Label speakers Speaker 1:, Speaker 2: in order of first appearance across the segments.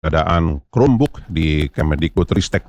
Speaker 1: Keadaan Chromebook di Kemendikbudristek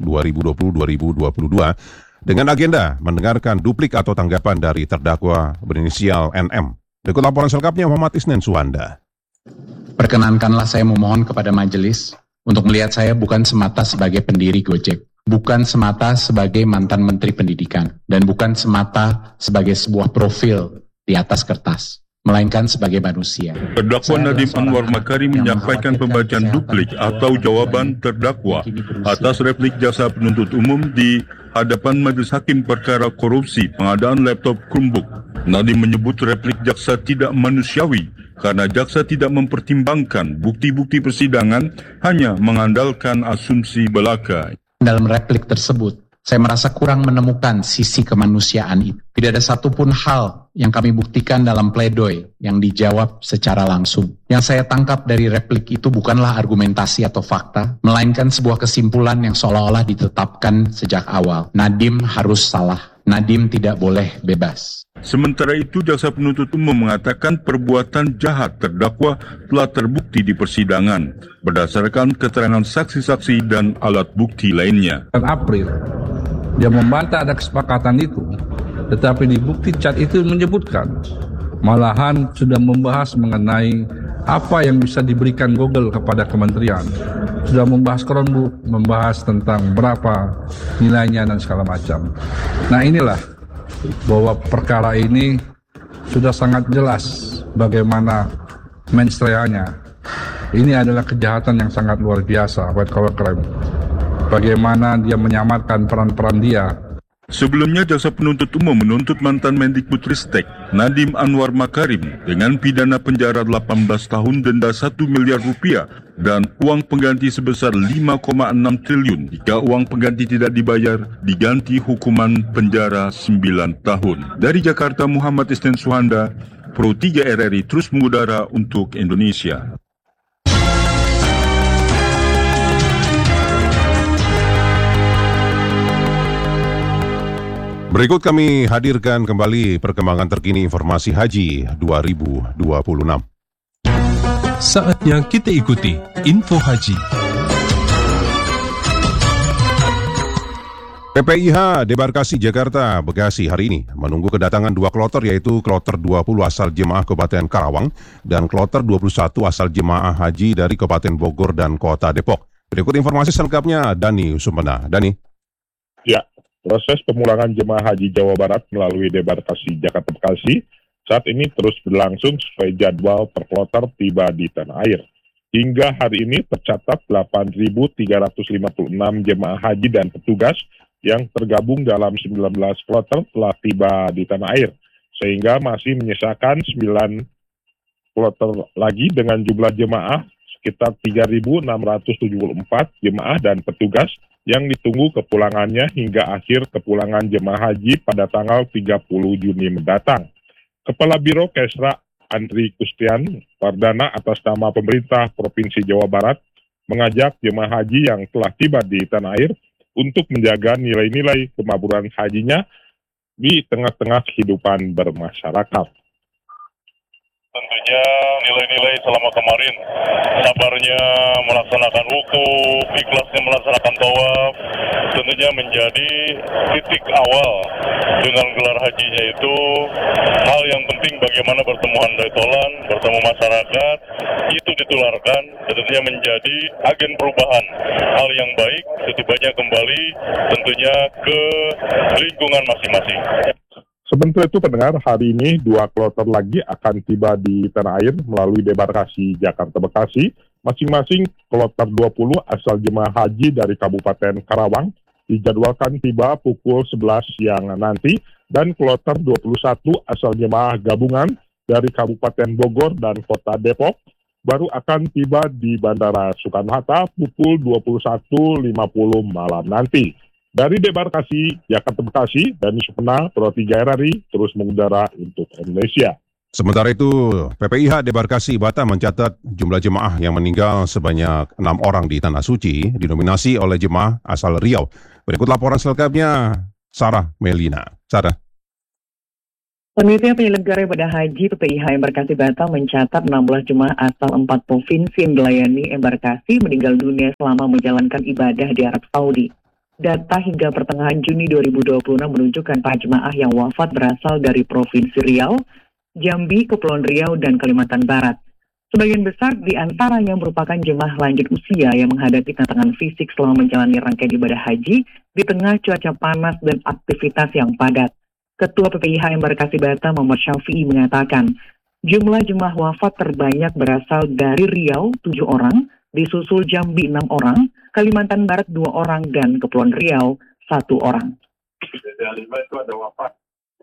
Speaker 1: 2020-2022 dengan agenda mendengarkan duplik atau tanggapan dari terdakwa berinisial NM. Berikut laporan selengkapnya Muhammad Isnen Suhanda.
Speaker 2: Perkenankanlah saya memohon kepada majelis untuk melihat saya bukan semata sebagai pendiri Gojek, bukan semata sebagai mantan Menteri Pendidikan, dan bukan semata sebagai sebuah profil di atas kertas, melainkan sebagai manusia.
Speaker 3: Terdakwa Nadiem Anwar Makarim menyampaikan pembacaan duplik atau jawaban terdakwa atas replik jaksa penuntut umum di hadapan Majelis Hakim Perkara Korupsi Pengadaan Laptop Chromebook. Nadiem menyebut replik jaksa tidak manusiawi karena jaksa tidak mempertimbangkan bukti-bukti persidangan, hanya mengandalkan asumsi belaka.
Speaker 2: Dalam replik tersebut, saya merasa kurang menemukan sisi kemanusiaan itu. Tidak ada satupun hal yang kami buktikan dalam pledoi yang dijawab secara langsung. Yang saya tangkap dari replik itu bukanlah argumentasi atau fakta, melainkan sebuah kesimpulan yang seolah-olah ditetapkan sejak awal. Nadiem harus salah. Nadiem tidak boleh bebas.
Speaker 3: Sementara itu, jaksa penuntut umum mengatakan perbuatan jahat terdakwa telah terbukti di persidangan berdasarkan keterangan saksi-saksi dan alat bukti lainnya.
Speaker 4: April, dia membantah ada kesepakatan itu, tetapi di bukti chat itu menyebutkan, malahan sudah membahas mengenai apa yang bisa diberikan Google kepada kementerian, sudah membahas Chromebook, membahas tentang berapa nilainya dan segala macam. Nah, inilah bahwa perkara ini sudah sangat jelas bagaimana mensreanya. Ini adalah kejahatan yang sangat luar biasa, white collar crime. Bagaimana dia menyamarkan peran-peran dia.
Speaker 3: Sebelumnya, jaksa penuntut umum menuntut mantan Mendikbudristek Nadiem Anwar Makarim dengan pidana penjara 18 tahun, denda 1 miliar rupiah, dan uang pengganti sebesar 5,6 triliun. Jika uang pengganti tidak dibayar, diganti hukuman penjara 9 tahun. Dari Jakarta, Muhammad Isnen Suhanda, Pro 3 RRI terus mengudara untuk Indonesia.
Speaker 1: Berikut kami hadirkan kembali perkembangan terkini informasi haji 2026.
Speaker 5: Saatnya kita ikuti info haji.
Speaker 1: PPIH Debarkasi Jakarta Bekasi hari ini menunggu kedatangan dua kloter, yaitu kloter 20 asal jemaah Kabupaten Karawang dan kloter 21 asal jemaah haji dari Kabupaten Bogor dan Kota Depok. Berikut informasi selengkapnya Dani Usumena. Dani.
Speaker 6: Ya. Proses pemulangan jemaah haji Jawa Barat melalui Debarkasi Jakarta Bekasi saat ini terus berlangsung sesuai jadwal per kloter tiba di tanah air. Hingga hari ini tercatat 8.356 jemaah haji dan petugas yang tergabung dalam 19 kloter telah tiba di tanah air, sehingga masih menyisakan 9 kloter lagi dengan jumlah jemaah sekitar 3.674 jemaah dan petugas yang ditunggu kepulangannya hingga akhir kepulangan jemaah haji pada tanggal 30 Juni mendatang. Kepala Biro Kesra Andri Kustian Wardana atas nama pemerintah Provinsi Jawa Barat mengajak jemaah haji yang telah tiba di tanah air untuk menjaga nilai-nilai kemaburan hajinya di tengah-tengah kehidupan bermasyarakat.
Speaker 7: Tentunya nilai-nilai selama kemarin, sabarnya melaksanakan wukuf, ikhlasnya melaksanakan tawaf, tentunya menjadi titik awal dengan gelar hajinya itu. Hal yang penting bagaimana bertemu handai tolan, bertemu masyarakat, itu ditularkan, tentunya menjadi agen perubahan. Hal yang baik setibanya kembali tentunya ke lingkungan masing-masing.
Speaker 6: Sementara itu pendengar, hari ini 2 kloter lagi akan tiba di tanah air melalui Debarkasi Jakarta Bekasi. Masing-masing kloter 20 asal jemaah haji dari Kabupaten Karawang dijadwalkan tiba pukul 11 siang nanti, dan kloter 21 asal jemaah gabungan dari Kabupaten Bogor dan Kota Depok baru akan tiba di Bandara Soekarno-Hatta pukul 21.50 malam nanti. Dari Debarkasi, Jakarta Bekasi, Dani Usumena, Pro 3 RRI, terus mengudara untuk Indonesia.
Speaker 1: Sementara itu, PPIH Debarkasi Batam mencatat jumlah jemaah yang meninggal sebanyak 6 orang di Tanah Suci, didominasi oleh jemaah asal Riau. Berikut laporan selengkapnya, Sarah Melina. Sarah.
Speaker 8: Panitia Penyelenggara Ibadah Haji PPIH Embarkasi Batam mencatat 16 jemaah asal 4 provinsi yang dilayani embarkasi meninggal dunia selama menjalankan ibadah di Arab Saudi. Data hingga pertengahan Juni 2026 menunjukkan para jemaah yang wafat berasal dari Provinsi Riau, Jambi, Kepulauan Riau, dan Kalimantan Barat. Sebagian besar di antaranya merupakan jemaah lanjut usia yang menghadapi tantangan fisik selama menjalani rangkaian ibadah haji di tengah cuaca panas dan aktivitas yang padat. Ketua PPIH Embarkasi Batam Muhammad Syafi'i mengatakan, jumlah jemaah wafat terbanyak berasal dari Riau 7 orang, disusul Jambi 6 orang, Kalimantan Barat 2 orang, dan Kepulauan Riau 1 orang.
Speaker 6: Dari 5 itu ada wafat.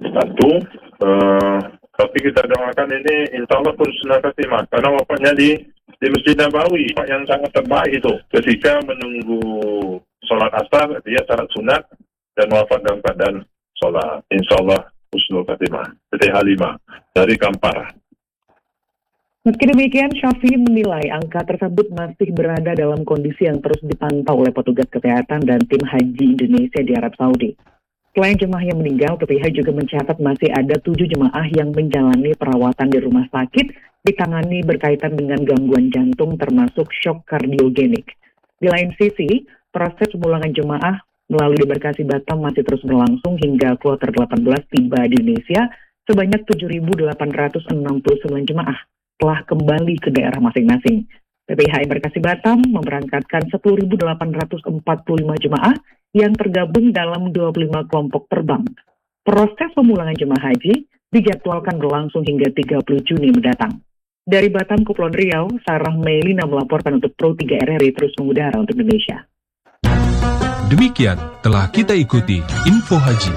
Speaker 6: Tapi kita doakan ini insya Allah pun sunnah khatimah. Karena wafatnya di Masjid Nabawi, yang sangat terbaik itu. Ketika menunggu sholat asar, dia salat sunat dan wafat dalam keadaan sholat. Insya Allah husnul khatimah. Siti Halimah dari Kampar.
Speaker 8: Meski demikian, Syafi'i menilai angka tersebut masih berada dalam kondisi yang terus dipantau oleh petugas kesehatan dan tim haji Indonesia di Arab Saudi. Selain jemaah yang meninggal, PPIH juga mencatat masih ada 7 jemaah yang menjalani perawatan di rumah sakit ditangani berkaitan dengan gangguan jantung termasuk shock kardiogenik. Di lain sisi, proses pemulangan jemaah melalui embarkasi Batam masih terus berlangsung hingga kloter 18 tiba di Indonesia sebanyak 7.869 jemaah telah kembali ke daerah masing-masing. PPIH Embarkasi Batam memberangkatkan 10.845 jemaah yang tergabung dalam 25 kelompok terbang. Proses pemulangan jemaah haji dijadwalkan berlangsung hingga 30 Juni mendatang. Dari Batam, Kepulauan Riau, Sarah Melina melaporkan untuk Pro 3 RRI terus mengudara untuk Indonesia.
Speaker 5: Demikian telah kita ikuti Info Haji.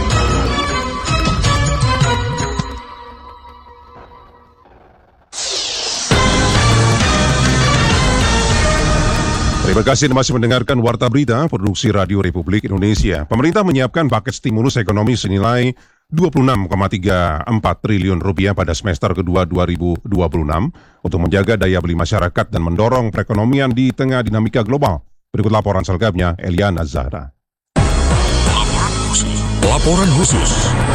Speaker 1: Terima kasih Anda masih mendengarkan Warta Berita Produksi Radio Republik Indonesia. Pemerintah menyiapkan paket stimulus ekonomi senilai 26,34 triliun rupiah pada semester kedua 2026 untuk menjaga daya beli masyarakat dan mendorong perekonomian di tengah dinamika global. Berikut laporan selengkapnya Eliana Zahra.
Speaker 5: Laporan khusus.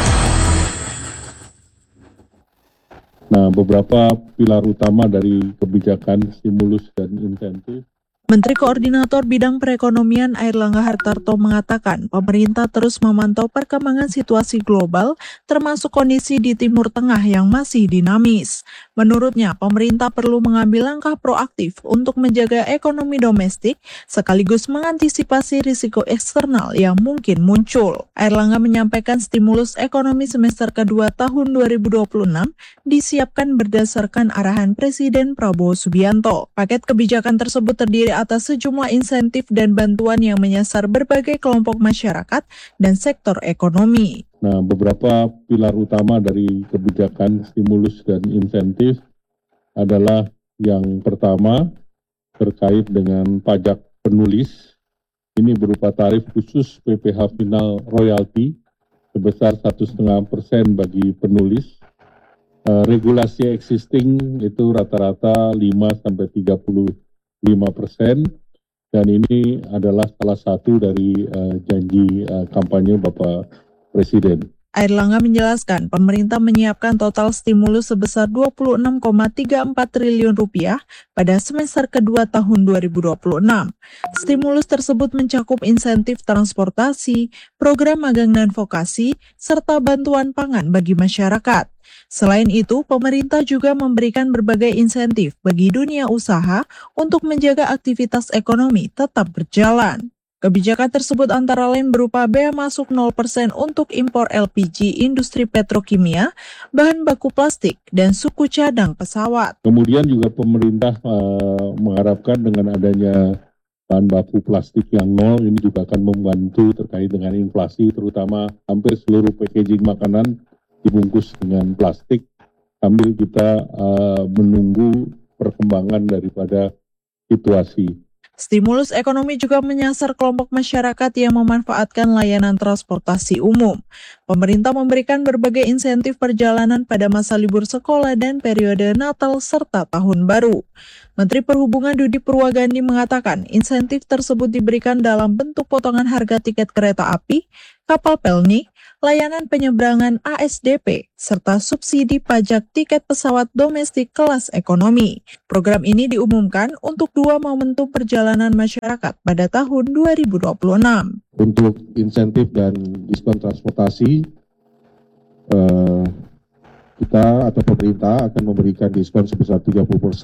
Speaker 9: Nah, beberapa pilar utama dari kebijakan stimulus dan insentif.
Speaker 10: Menteri Koordinator Bidang Perekonomian Airlangga Hartarto mengatakan pemerintah terus memantau perkembangan situasi global termasuk kondisi di Timur Tengah yang masih dinamis. Menurutnya, pemerintah perlu mengambil langkah proaktif untuk menjaga ekonomi domestik sekaligus mengantisipasi risiko eksternal yang mungkin muncul. Airlangga menyampaikan stimulus ekonomi semester kedua tahun 2026 disiapkan berdasarkan arahan Presiden Prabowo Subianto. Paket kebijakan tersebut terdiri atas sejumlah insentif dan bantuan yang menyasar berbagai kelompok masyarakat dan sektor ekonomi.
Speaker 9: Nah, beberapa pilar utama dari kebijakan stimulus dan insentif adalah yang pertama terkait dengan pajak penulis. Ini berupa tarif khusus PPh final royalti sebesar 1,5% bagi penulis. Regulasi existing itu rata-rata 5-35%, dan ini adalah salah satu dari janji kampanye Bapak Presiden.
Speaker 10: Airlangga menjelaskan pemerintah menyiapkan total stimulus sebesar 26,34 triliun rupiah pada semester kedua tahun 2026. Stimulus tersebut mencakup insentif transportasi, program magang dan vokasi, serta bantuan pangan bagi masyarakat. Selain itu, pemerintah juga memberikan berbagai insentif bagi dunia usaha untuk menjaga aktivitas ekonomi tetap berjalan. Kebijakan tersebut antara lain berupa bea masuk 0% untuk impor LPG industri petrokimia, bahan baku plastik, dan suku cadang pesawat.
Speaker 9: Kemudian juga pemerintah mengharapkan dengan adanya bahan baku plastik yang nol ini juga akan membantu terkait dengan inflasi, terutama hampir seluruh packaging makanan dibungkus dengan plastik sambil kita menunggu perkembangan daripada situasi.
Speaker 10: Stimulus ekonomi juga menyasar kelompok masyarakat yang memanfaatkan layanan transportasi umum. Pemerintah memberikan berbagai insentif perjalanan pada masa libur sekolah dan periode Natal serta Tahun Baru. Menteri Perhubungan Dudi Purwagandi mengatakan insentif tersebut diberikan dalam bentuk potongan harga tiket kereta api, kapal pelni, layanan penyeberangan ASDP, serta subsidi pajak tiket pesawat domestik kelas ekonomi. Program ini diumumkan untuk 2 momentum perjalanan masyarakat pada tahun 2026.
Speaker 9: Untuk insentif dan diskon transportasi, kita atau pemerintah akan memberikan diskon sebesar 30%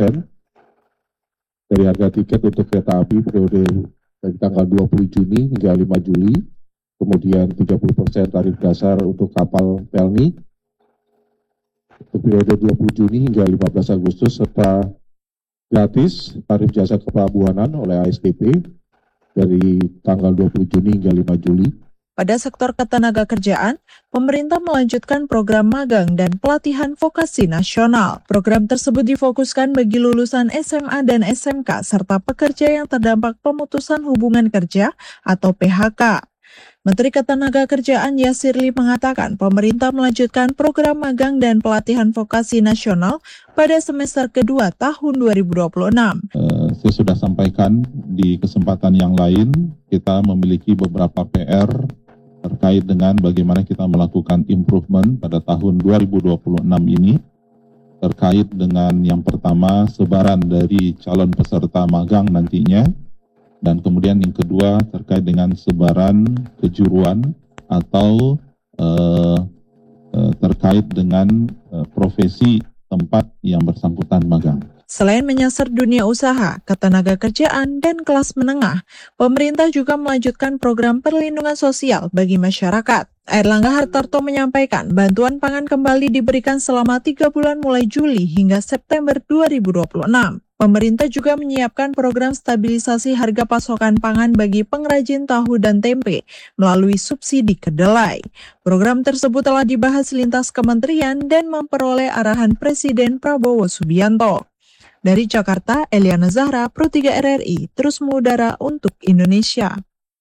Speaker 9: dari harga tiket untuk kereta api periode dari tanggal 20 Juni hingga 5 Juli, kemudian 30% tarif dasar untuk kapal Pelni untuk periode 20 Juni hingga 15 Agustus, serta gratis tarif jasa kepelabuhanan oleh ASDP dari tanggal 20 Juni hingga 5 Juli.
Speaker 10: Pada sektor ketenagakerjaan, pemerintah melanjutkan program magang dan pelatihan vokasi nasional. Program tersebut difokuskan bagi lulusan SMA dan SMK serta pekerja yang terdampak pemutusan hubungan kerja atau PHK. Menteri Ketenagakerjaan Yasirli mengatakan pemerintah melanjutkan program magang dan pelatihan vokasi nasional pada semester kedua tahun 2026.
Speaker 11: Saya sudah sampaikan di kesempatan yang lain, kita memiliki beberapa PR terkait dengan bagaimana kita melakukan improvement pada tahun 2026 ini, terkait dengan yang pertama sebaran dari calon peserta magang nantinya, dan kemudian yang kedua terkait dengan sebaran kejuruan atau terkait dengan profesi tempat yang bersangkutan magang.
Speaker 10: Selain menyasar dunia usaha, ketenagakerjaan, dan kelas menengah, pemerintah juga melanjutkan program perlindungan sosial bagi masyarakat. Airlangga Hartarto menyampaikan bantuan pangan kembali diberikan selama 3 bulan mulai Juli hingga September 2026. Pemerintah juga menyiapkan program stabilisasi harga pasokan pangan bagi pengrajin tahu dan tempe melalui subsidi kedelai. Program tersebut telah dibahas lintas kementerian dan memperoleh arahan Presiden Prabowo Subianto. Dari Jakarta, Eliana Zahra, Pro 3 RRI, terus mengudara untuk Indonesia.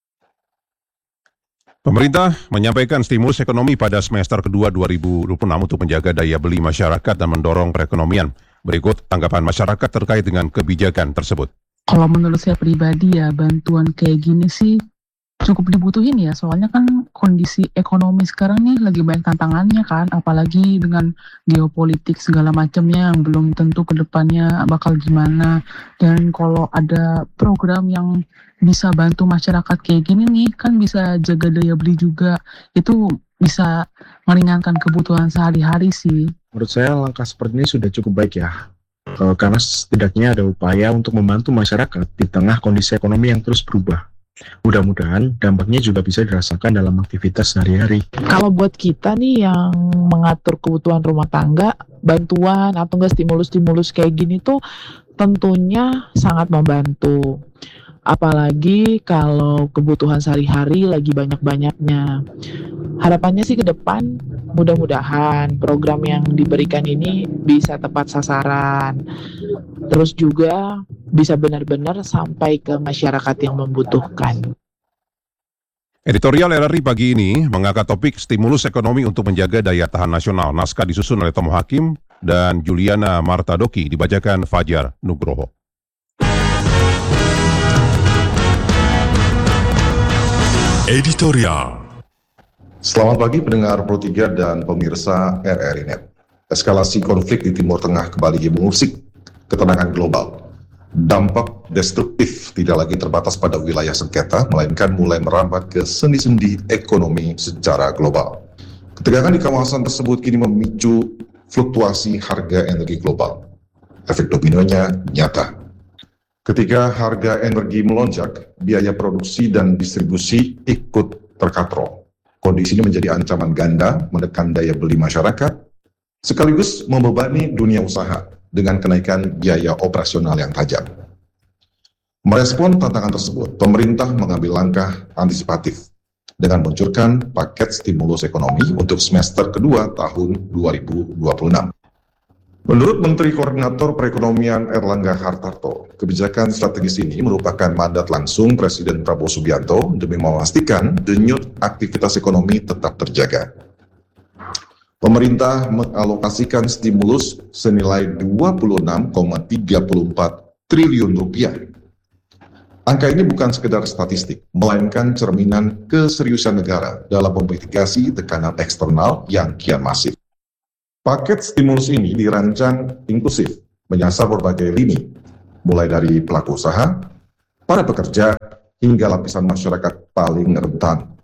Speaker 1: Pemerintah menyampaikan stimulus ekonomi pada semester kedua 2026 untuk menjaga daya beli masyarakat dan mendorong perekonomian. Berikut tanggapan masyarakat terkait dengan kebijakan tersebut.
Speaker 12: Kalau menurut saya pribadi ya, bantuan kayak gini sih cukup dibutuhin ya, soalnya kan kondisi ekonomi sekarang nih lagi banyak tantangannya kan, apalagi dengan geopolitik segala macamnya yang belum tentu ke depannya bakal gimana. Dan kalau ada program yang bisa bantu masyarakat kayak gini nih, kan bisa jaga daya beli juga, itu bisa meringankan kebutuhan sehari-hari sih.
Speaker 13: Menurut saya langkah seperti ini sudah cukup baik ya, karena setidaknya ada upaya untuk membantu masyarakat di tengah kondisi ekonomi yang terus berubah. Mudah-mudahan dampaknya juga bisa dirasakan dalam aktivitas sehari-hari.
Speaker 14: Kalau buat kita nih yang mengatur kebutuhan rumah tangga, bantuan atau enggak stimulus-stimulus kayak gini tuh tentunya sangat membantu. Apalagi kalau kebutuhan sehari-hari lagi banyak-banyaknya. Harapannya sih ke depan mudah-mudahan program yang diberikan ini bisa tepat sasaran. Terus juga bisa benar-benar sampai ke masyarakat yang membutuhkan.
Speaker 1: Editorial RRI pagi ini mengangkat topik stimulus ekonomi untuk menjaga daya tahan nasional. Naskah disusun oleh Tomo Hakim dan Juliana Martadoki, dibacakan Fajar Nugroho.
Speaker 15: Editorial. Selamat pagi pendengar Pro 3 dan pemirsa RRI Net. Eskalasi konflik di Timur Tengah kembali mengusik ketenangan global. Dampak destruktif tidak lagi terbatas pada wilayah sengketa, melainkan mulai merambat ke sendi-sendi ekonomi secara global. Ketegangan di kawasan tersebut kini memicu fluktuasi harga energi global. Efek dominonya nyata. Ketika harga energi melonjak, biaya produksi dan distribusi ikut terkatrol. Kondisi ini menjadi ancaman ganda menekan daya beli masyarakat, sekaligus membebani dunia usaha dengan kenaikan biaya operasional yang tajam. Merespon tantangan tersebut, pemerintah mengambil langkah antisipatif dengan meluncurkan paket stimulus ekonomi untuk semester kedua tahun 2026. Menurut Menteri Koordinator Perekonomian Airlangga Hartarto, kebijakan strategis ini merupakan mandat langsung Presiden Prabowo Subianto demi memastikan denyut aktivitas ekonomi tetap terjaga. Pemerintah mengalokasikan stimulus senilai 26,34 triliun rupiah. Angka ini bukan sekedar statistik, melainkan cerminan keseriusan negara dalam memitigasi tekanan eksternal yang kian masif. Paket stimulus ini dirancang inklusif, menyasar berbagai lini, mulai dari pelaku usaha, para pekerja, hingga lapisan masyarakat paling rentan.